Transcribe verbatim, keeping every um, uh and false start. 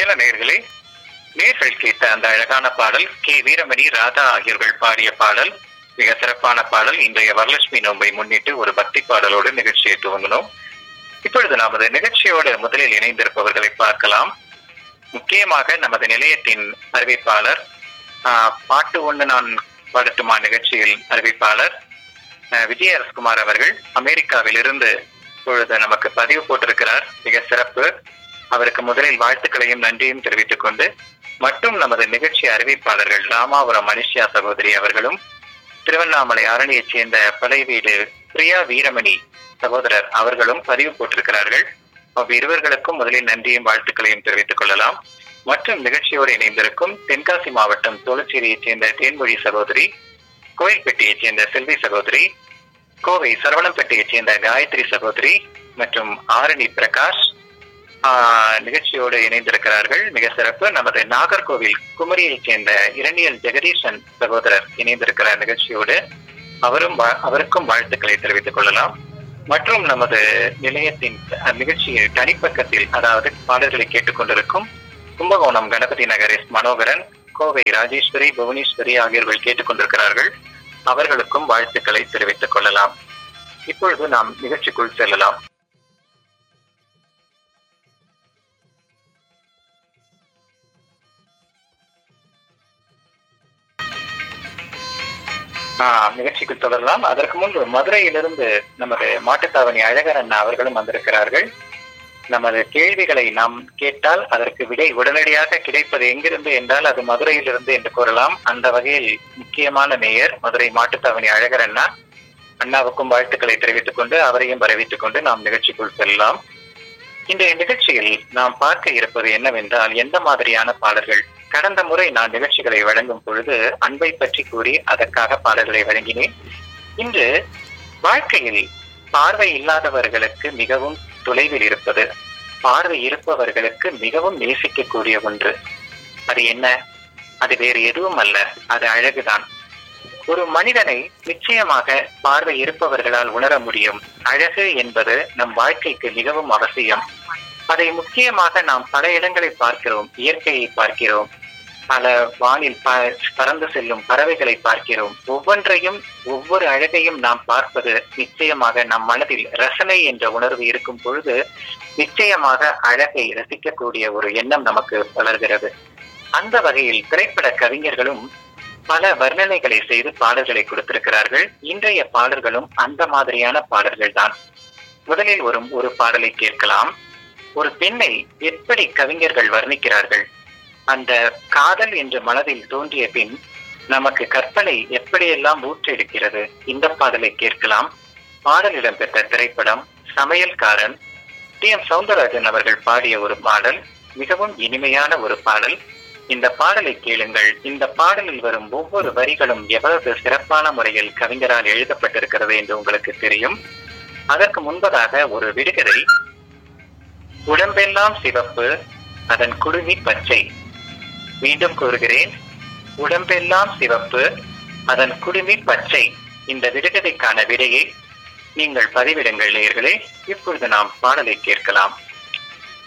என்ன நேயர்களே, நேர்கள் கேட்ட அந்த அழகான பாடல் கே வீரமணி, ராதா ஆகியோர்கள் பாடிய பாடல், மிக சிறப்பான பாடல். இன்றைய வரலட்சுமி நோன்பை முன்னிட்டு ஒரு பக்தி பாடலோடு நிகழ்ச்சியை துவங்கினோம். இப்பொழுது நமது நிகழ்ச்சியோடு முதலில் இணைந்திருப்பவர்களை பார்க்கலாம். முக்கியமாக நமது நிலையத்தின் அறிவிப்பாளர், பாட்டு ஒன்று நான் பாடட்டுமா நிகழ்ச்சியில் அறிவிப்பாளர் விஜய அரசகுமார் அவர்கள் அமெரிக்காவில் இருந்து இப்பொழுது நமக்கு பதிவு போட்டிருக்கிறார். மிக சிறப்பு. அவருக்கு முதலில் வாழ்த்துக்களையும் நன்றியும் தெரிவித்துக் கொண்டு, மற்றும் நமது நிகழ்ச்சி அறிவிப்பாளர்கள் ராமாபுரம் மனுஷியா சகோதரி அவர்களும், திருவண்ணாமலை ஆரணியைச் சேர்ந்த பழைய வீடு பிரியா வீரமணி சகோதரர் அவர்களும் பதிவு போட்டிருக்கிறார்கள். அவ்விருவர்களுக்கும் முதலில் நன்றியும் வாழ்த்துக்களையும் தெரிவித்துக் கொள்ளலாம். மற்றும் நிகழ்ச்சியோடு இணைந்திருக்கும் தென்காசி மாவட்டம் தோளச்சேரியைச் சேர்ந்த தேன்மொழி சகோதரி, கோயில்பட்டியைச் சேர்ந்த செல்வி சகோதரி, கோவை சரவணம்பேட்டையைச் சேர்ந்த காயத்ரி சகோதரி மற்றும் ஆரணி பிரகாஷ் நிகழ்ச்சியோடு இணைந்திருக்கிறார்கள். மிக சிறப்பு. நமது நாகர்கோவில் குமரியைச் சேர்ந்த இரணியல் ஜெகதீசன் சகோதரர் இணைந்திருக்கிறார் நிகழ்ச்சியோடு. அவரும் அவருக்கும் வாழ்த்துக்களை தெரிவித்துக் கொள்ளலாம். மற்றும் நமது நிலையத்தின் நிகழ்ச்சியில் தனிப்பக்கத்தில், அதாவது பாடல்களை கேட்டுக்கொண்டிருக்கும் கும்பகோணம் கணபதி நகர் எஸ் மனோகரன், கோவை ராஜேஸ்வரி, புவனேஸ்வரி ஆகியோர்கள் கேட்டுக்கொண்டிருக்கிறார்கள். அவர்களுக்கும் வாழ்த்துக்களை தெரிவித்துக் கொள்ளலாம். இப்பொழுது நாம் நிகழ்ச்சிக்குள் செல்லலாம். ஆஹ் நிகழ்ச்சிக்கு தொடரலாம். அதற்கு முன்பு மதுரையிலிருந்து நமது மாட்டுத்தாவணி அழகர் அண்ணா அவர்களும் வந்திருக்கிறார்கள். நமது கேள்விகளை நாம் கேட்டால் அதற்கு விடை உடனடியாக கிடைப்பது எங்கிருந்து என்றால் அது மதுரையிலிருந்து என்று கூறலாம். அந்த வகையில் முக்கியமான நேயர் மதுரை மாட்டுத்தாவணி அழகர் அண்ணா. அண்ணாவுக்கும் வாழ்த்துக்களை தெரிவித்துக் கொண்டு அவரையும் வரவேற்றுக் கொண்டு நாம் நிகழ்ச்சிக்குள் செல்லலாம். இன்றைய நிகழ்ச்சியில் நாம் பார்க்க இருப்பது என்னவென்றால், எந்த மாதிரியான பாடல்கள். கடந்த முறை நான் நிகழ்ச்சிகளை வழங்கும் பொழுது அன்பை பற்றி கூறி அதற்காக பாடல்களை வழங்கினேன். இன்று வாழ்க்கையில் பார்வை இல்லாதவர்களுக்கு மிகவும் தொலைவில் இருப்பது, பார்வை இருப்பவர்களுக்கு மிகவும் நேசிக்கக்கூடிய ஒன்று. அது என்ன? அது வேறு எதுவும் அல்ல, அது அழகுதான். ஒரு மனிதனை நிச்சயமாக பார்வை இருப்பவர்களால் உணர முடியும். அழகு என்பது நம் வாழ்க்கைக்கு மிகவும் அவசியம். அதை முக்கியமாக நாம் பல இடங்களை பார்க்கிறோம். இயற்கையை பார்க்கிறோம், பல வானில் பறந்து செல்லும் பறவைகளை பார்க்கிறோம். ஒவ்வொன்றையும் ஒவ்வொரு அழகையும் நாம் பார்ப்பது நிச்சயமாக நம் மனதில் ரசனை என்ற உணர்வு இருக்கும் பொழுது நிச்சயமாக அழகை ரசிக்கக்கூடிய ஒரு எண்ணம் நமக்கு வளர்கிறது. அந்த வகையில் திரைப்பட கவிஞர்களும் பல வர்ணனைகளை செய்து பாடல்களை கொடுத்திருக்கிறார்கள். இன்றைய பாடல்களும் அந்த மாதிரியான பாடல்கள் தான். முதலில் ஒரு ஒரு பாடலை கேட்கலாம். ஒரு பெண்ணை எப்படி கவிஞர்கள் வர்ணிக்கிறார்கள். அந்த காதல் என்ற மனதில் தோன்றிய பின் நமக்கு கற்பனை எப்படியெல்லாம் ஊற்றெடுக்கிறது. இந்த பாடலை கேட்கலாம். பாடல் இடம்பெற்ற திரைப்படம் சமையல்காரன். டி எம் சௌந்தரராஜன் அவர்கள் பாடிய ஒரு பாடல், மிகவும் இனிமையான ஒரு பாடல். இந்த பாடலை கேளுங்கள். இந்த பாடலில் வரும் ஒவ்வொரு வரிகளும் எவ்வளவு சிறப்பான முறையில் கவிஞரால் எழுதப்பட்டிருக்கிறது என்று உங்களுக்கு தெரியும். அதற்கு முன்பதாக ஒரு விடுகதை. உடம்பெல்லாம் சிவப்பு, அதன் குடுமி பச்சை. மீண்டும் கூறுகிறேன், உடம்பெல்லாம் சிவப்பு, அதன் குடுமி பச்சை. இந்த விடுகதைக்கான விடையை நீங்கள் பதிவிடுங்கள் நேயர்களே. இப்பொழுது நாம் பாடலை கேட்கலாம்.